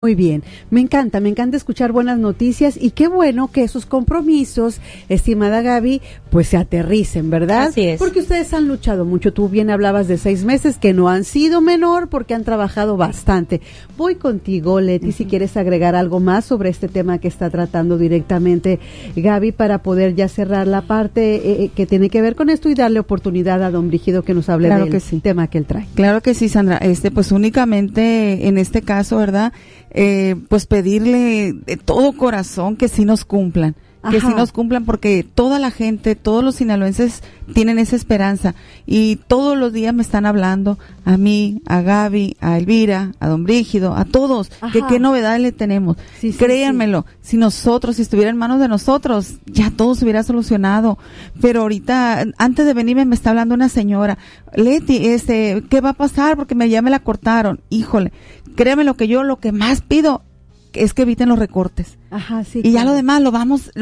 Muy bien, me encanta escuchar buenas noticias y qué bueno que esos compromisos, estimada Gaby, pues se aterricen, ¿verdad? Así es. Porque ustedes han luchado mucho, tú bien hablabas de 6 meses que no han sido menor porque han trabajado bastante. Voy contigo, Leti, si quieres agregar algo más sobre este tema que está tratando directamente Gaby para poder ya cerrar la parte que tiene que ver con esto y darle oportunidad a don Brígido que nos hable del tema que él trae. Claro que sí, Sandra, pues únicamente en este caso, ¿verdad?, pues pedirle de todo corazón que sí nos cumplan. Ajá. Que sí nos cumplan porque toda la gente, todos los sinaloenses tienen esa esperanza y todos los días me están hablando a mí, a Gaby, a Elvira, a don Brígido, a todos, que qué novedades le tenemos. Sí, créanmelo, si estuviera en manos de nosotros, ya todo se hubiera solucionado. Pero ahorita, antes de venirme me está hablando una señora, Leti, ¿qué va a pasar? Porque ya me la cortaron. Híjole, créanme lo que más pido es que eviten los recortes. Ajá, sí. Y ya lo demás lo vamos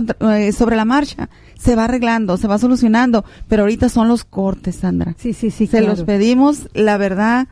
sobre la marcha. Se va arreglando, se va solucionando, pero ahorita son los cortes, Sandra. Sí. Se los pedimos, la verdad,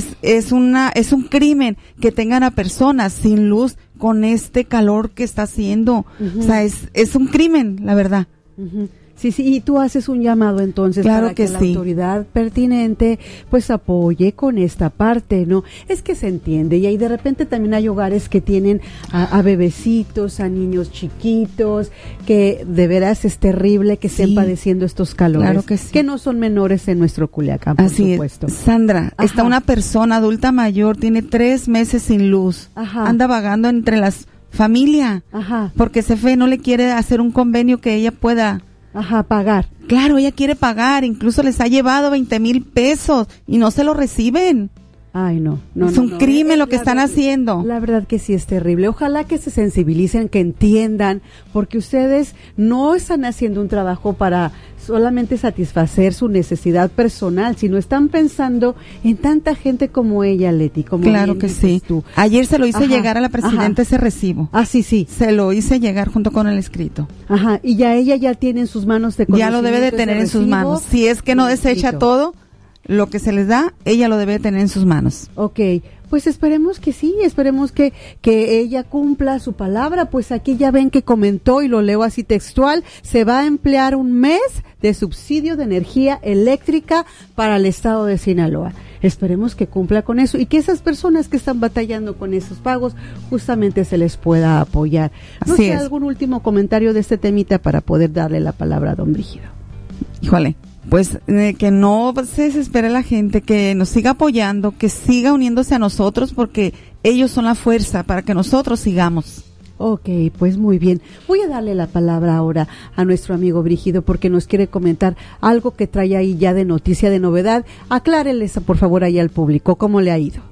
es un crimen que tengan a personas sin luz con este calor que está haciendo. Uh-huh. O sea, es un crimen, la verdad. Uh-huh. Sí, y tú haces un llamado entonces claro para que la autoridad pertinente pues apoye con esta parte, ¿no? Es que se entiende y ahí de repente también hay hogares que tienen a bebecitos, a niños chiquitos, que de veras es terrible que estén padeciendo estos calores, claro que no son menores en nuestro Culiacán, por supuesto. Es. Sandra, está una persona adulta mayor, tiene 3 meses sin luz, anda vagando entre las familias, porque CFE no le quiere hacer un convenio que ella pueda pagar. Claro, ella quiere pagar, incluso les ha llevado 20,000 pesos y no se lo reciben. Ay, no. Es un crimen lo que están haciendo. La verdad que sí es terrible. Ojalá que se sensibilicen, que entiendan, porque ustedes no están haciendo un trabajo para solamente satisfacer su necesidad personal, sino están pensando en tanta gente como ella, Leti, como claro que sí. Tú. Ayer se lo hice llegar a la presidenta ese recibo. Sí. Se lo hice llegar junto con el escrito. Y ya ella ya tiene en sus manos de conocimiento. Ya lo debe de tener en sus manos. Si es que no desecha todo lo que se les da, ella lo debe tener en sus manos. Okay, pues esperemos que sí, esperemos que ella cumpla su palabra, pues aquí ya ven que comentó y lo leo así textual, se va a emplear 1 mes de subsidio de energía eléctrica para el estado de Sinaloa. Esperemos que cumpla con eso y que esas personas que están batallando con esos pagos justamente se les pueda apoyar. No sé, algún último comentario de este temita para poder darle la palabra a don Brígido. Híjole. Pues que no se desespere la gente, que nos siga apoyando, que siga uniéndose a nosotros porque ellos son la fuerza para que nosotros sigamos. Ok, pues muy bien. Voy a darle la palabra ahora a nuestro amigo Brígido porque nos quiere comentar algo que trae ahí ya de noticia, de novedad. Acláreles por favor ahí al público, ¿cómo le ha ido?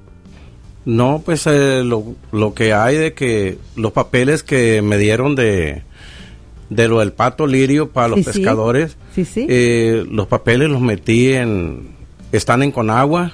No, pues lo que hay de que los papeles que me dieron de lo del pato lirio para los pescadores, los papeles los metí están en Conagua,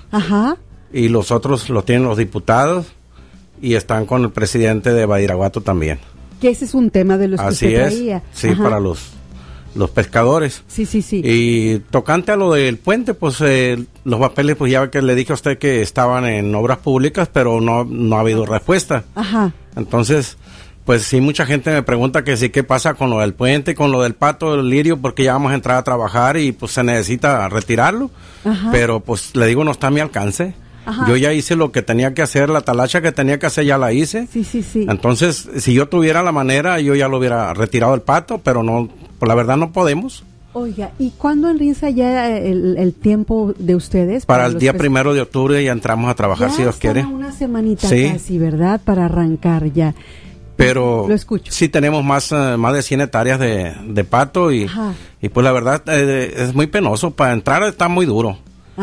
y los otros los tienen los diputados y están con el presidente de Badiraguato también. Que ese es un tema de los que usted traía. Sí, para los pescadores. Sí. Y tocante a lo del puente, pues los papeles, pues ya que le dije a usted que estaban en obras públicas, pero no ha habido respuesta. Entonces, pues sí, mucha gente me pregunta que sí, qué pasa con lo del puente, con lo del pato lirio, porque ya vamos a entrar a trabajar y pues se necesita retirarlo. Pero pues le digo, no está a mi alcance. Yo ya hice lo que tenía que hacer, la talacha que tenía que hacer ya la hice. Sí. Entonces, si yo tuviera la manera, yo ya lo hubiera retirado el pato, pero no, pues la verdad no podemos. Oiga, ¿y cuándo enriza ya el tiempo de ustedes? Para el día 1 de octubre ya entramos a trabajar, si Dios quiere. Una semanita casi, ¿verdad? Para arrancar ya. Pero lo escucho. Sí tenemos más de 100 hectáreas de pato y pues la verdad es muy penoso. Para entrar está muy duro.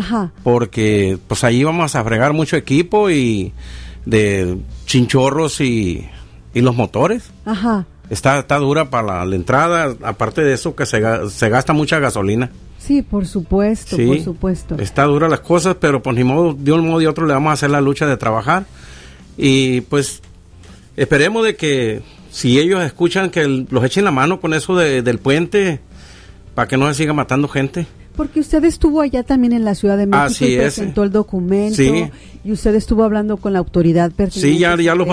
Porque pues ahí vamos a fregar mucho equipo y de chinchorros y los motores. Está dura para la entrada, aparte de eso que se gasta mucha gasolina. Sí, por supuesto, por supuesto. Está dura las cosas, pero pues ni modo, de un modo y otro le vamos a hacer la lucha de trabajar. Y pues esperemos de que si ellos escuchan que los echen la mano con eso del puente, para que no se siga matando gente. Porque usted estuvo allá también en la Ciudad de México Así y presentó el documento, sí. y usted estuvo hablando con la autoridad pertinente. Sí, ya los